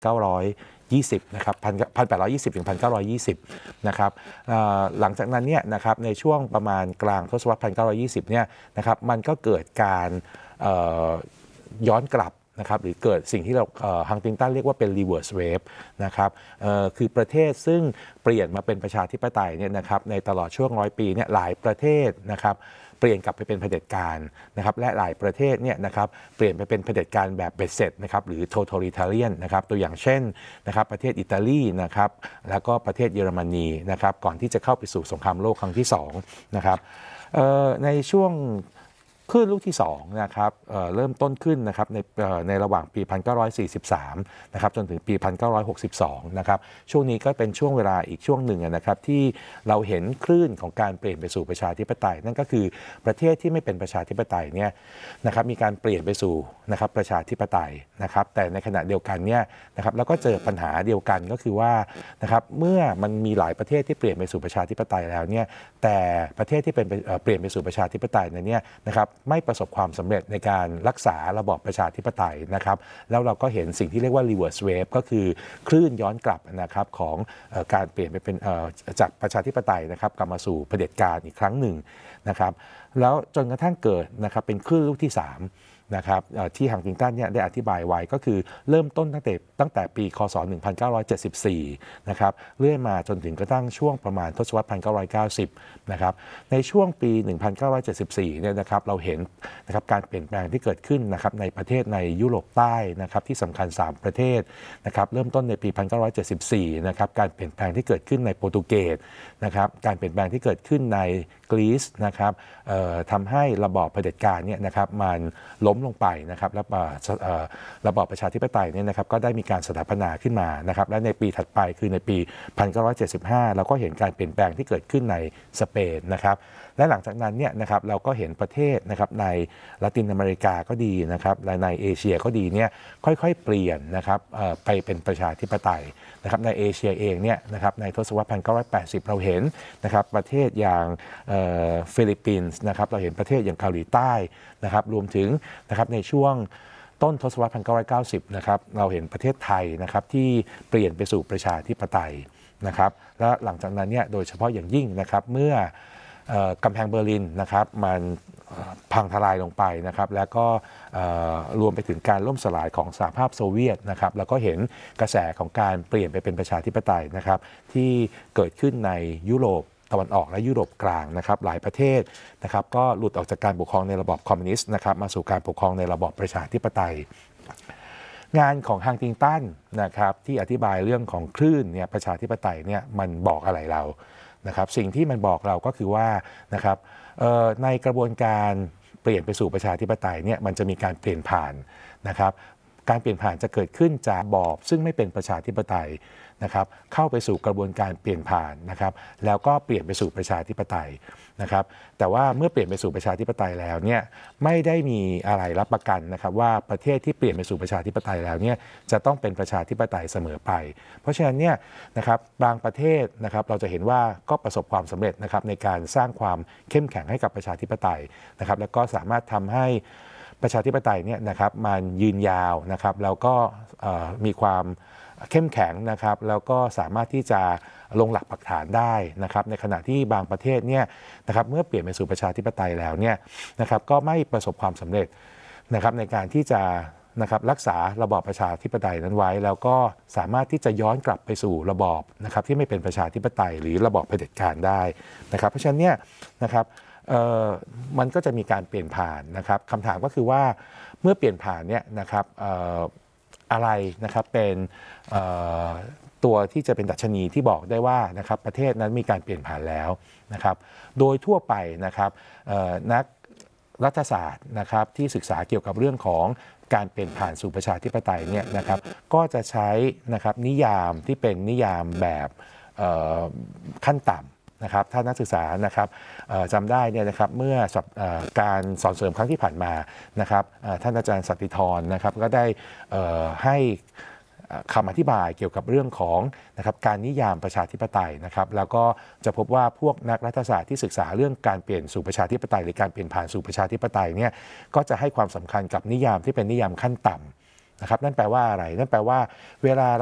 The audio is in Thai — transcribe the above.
1920นะครับ1820ถึง1920นะครับหลังจากนั้นเนี่ยนะครับในช่วงประมาณกลางทศวรรษ1920เนี่ยนะครับมันก็เกิดการย้อนกลับนะครับหรือเกิดสิ่งที่เราฮังติงตันเรียกว่าเป็น reverse wave นะครับคือประเทศซึ่งเปลี่ยนมาเป็นประชาธิปไตยเนี่ยนะครับในตลอดช่วง100 ปีเนี่ยหลายประเทศนะครับเปลี่ยนกลับไปเป็นเผด็จการนะครับและหลายประเทศเนี่ยนะครับเปลี่ยนไปเป็นเผด็จการแบบเบ็ดเสร็จนะครับหรือ totalitarian นะครับตัวอย่างเช่นนะครับประเทศอิตาลีนะครับแล้วก็ประเทศเยอรมนีนะครับก่อนที่จะเข้าไปสู่สงครามโลกครั้งที่2นะครับในช่วงคลื่นลูกที่2นะครับเริ่มต้นขึ้นนะครับในระหว่างปี 1943 นะครับจนถึงปี 1962 นะครับช่วงนี้ก็เป็นช่วงเวลาอีกช่วงหนึ่งนะครับที่เราเห็นคลื่นของการเปลี่ยนไปสู่ประชาธิปไตยนั่นก็คือประเทศที่ไม่เป็นประชาธิปไตยเนี่ยนะครับมีการเปลี่ยนไปสู่นะครับประชาธิปไตยนะครับแต่ในขณะเดียวกันเนี่ยนะครับเราก็เจอปัญหาเดียวกันก็คือว่านะครับเมื่อมันมีหลายประเทศที่เปลี่ยนไปสู่ประชาธิปไตยแล้วเนี่ยแต่ประเทศที่เป็นเปลี่ยนไปสู่ประชาธิปไตยเนี่ยนะครับไม่ประสบความสำเร็จในการรักษาระบอบประชาธิปไตยนะครับแล้วเราก็เห็นสิ่งที่เรียกว่า reverse wave ก็คือคลื่นย้อนกลับนะครับของการเปลี่ยนไปเป็นจากประชาธิปไตยนะครับกลับมาสู่เผด็จการอีกครั้งหนึ่งนะครับแล้วจนกระทั่งเกิดนะครับเป็นคลื่นลูกที่3นะครับที่ฮังติงตันเนี่ยได้อธิบายไว้ก็คือเริ่มต้นตั้งแต่ปีคศ1974นะครับเรื่อยมาจนถึงกระทั่งช่วงประมาณทศวรรษ1990นะครับในช่วงปี1974เนี่ยนะครับเราเห็นนะครับการเปลี่ยนแปลงที่เกิดขึ้นนะครับในประเทศในยุโรปใต้นะครับที่สำคัญ3ประเทศนะครับเริ่มต้นในปี1974นะครับการเปลี่ยนแปลงที่เกิดขึ้นในโปรตุเกสนะครับการเปลี่ยนแปลงที่เกิดขึ้นในกรีซนะครับทำให้ระบอบเผด็จการเนี่ยนะครับมันล้มลงไปนะครับแล้วระบอบประชาธิปไตยเนี่ยนะครับก็ได้มีการสถาปนาขึ้นมานะครับและในปีถัดไปคือในปี1975เราก็เห็นการเปลี่ยนแปลงที่เกิดขึ้นในสเปนนะครับและหลังจากนั้นเนี่ยนะครับเราก็เห็นประเทศนะครับในละตินอเมริกาก็ดีนะครับและในเอเชียก็ดีเนี่ยค่อยๆเปลี่ยนนะครับไปเป็นประชาธิปไตยนะครับในเอเชียเองเนี่ยนะครับในทศวรรษ1980เราเห็นนะครับประเทศอย่างฟิลิปปินส์นะครับเราเห็นประเทศอย่างเกาหลีใต้นะครับรวมถึงนะครับในช่วงต้นทศวรรษ1990นะครับเราเห็นประเทศไทยนะครับที่เปลี่ยนไปสู่ประชาธิปไตยนะครับและหลังจากนั้นเนี่ยโดยเฉพาะอย่างยิ่งนะครับเมื่อกำแพงเบอร์ลินนะครับมันพังทลายลงไปนะครับแล้วก็รวมไปถึงการล่มสลายของสหภาพโซเวียตนะครับแล้วก็เห็นกระแสของการเปลี่ยนไปเป็นประชาธิปไตยนะครับที่เกิดขึ้นในยุโรปตะวันออกและยุโรปกลางนะครับหลายประเทศนะครับก็หลุดออกจากการปกครองในระบอบคอมมิวนิสต์นะครับมาสู่การปกครองในระบอบประชาธิปไตยงานของฮังติงตันนะครับที่อธิบายเรื่องของคลื่นเนี่ยประชาธิปไตยเนี่ยมันบอกอะไรเรานะครับสิ่งที่มันบอกเราก็คือว่านะครับในกระบวนการเปลี่ยนไปสู่ประชาธิปไตยเนี่ยมันจะมีการเปลี่ยนผ่านนะครับการเปลี่ยนผ่านจะเกิดขึ้นจากระบอบซึ่งไม่เป็นประชาธิปไตยนะครับเข้าไปสู่กระบวนการเปลี่ยนผ่านนะครับแล้วก็เปลี่ยนไปสู่ประชาธิปไตยนะครับแต่ว่าเมื่อเปลี่ยนไปสู่ประชาธิปไตยแล้วเนี่ยไม่ได้มีอะไรรับประกันนะครับว่าประเทศที่เปลี่ยนไปสู่ประชาธิปไตยแล้วเนี่ยจะต้องเป็นประชาธิปไตยเสมอไปเพราะฉะนั้นเนี่ยนะครับบางประเทศนะครับเราจะเห็นว่าก็ประสบความสำเร็จนะครับในการสร้างความเข้มแข็งให้กับประชาธิปไตยนะครับแล้วก็สามารถทำให้ประชาธิปไตยเนี่ยนะครับมันยืนยาวนะครับแล้วก็มีความเข้มแข็งนะครับแล้วก็สามารถที่จะลงหลักปักฐานได้นะครับในขณะที่บางประเทศเนี่ยนะครับเมื่อเปลี่ยนไปสู่ประชาธิปไตยแล้วเนี่ยนะครับก็ไม่ประสบความสำเร็จนะครับในการที่จะนะครับรักษาระบอบประชาธิปไตยนั้นไว้แล้วก็สามารถที่จะย้อนกลับไปสู่ระบอบนะครับที่ไม่เป็นประชาธิปไตยหรือระบอบเผด็จการได้นะครับเพราะฉะนั้นเนี่ยนะครับมันก็จะมีการเปลี่ยนผ่านนะครับคำถามก็คือว่าเมื่อเปลี่ยนผ่านเนี่ยนะครับอะไรนะครับเป็นตัวที่จะเป็นดัชนีที่บอกได้ว่านะครับประเทศนั้นมีการเปลี่ยนผ่านแล้วนะครับโดยทั่วไปนะครับนักรัฐศาสตร์นะครับที่ศึกษาเกี่ยวกับเรื่องของการเปลี่ยนผ่านสู่ประชาธิปไตยเนี่ยนะครับก็จะใช้นะครับนิยามที่เป็นนิยามแบบขั้นต่ำนะครับถ้านักศึกษานะครับจำได้เนี่ยนะครับเมื่อการสอนเสริมครั้งที่ผ่านมานะครับท่านอาจารย์สัตติธรนะครับก็ได้ให้คำอธิบายเกี่ยวกับเรื่องของนะครับการนิยามประชาธิปไตยนะครับแล้วก็จะพบว่าพวกนักรัฐศาสตร์ที่ศึกษาเรื่องการเปลี่ยนสู่ประชาธิปไตยหรือการเปลี่ยนผ่านสู่ประชาธิปไตยเนี่ยก็จะให้ความสำคัญกับนิยามที่เป็นนิยามขั้นต่ำนะครับนั่นแปลว่าอะไรนั่นแปลว่าเวลา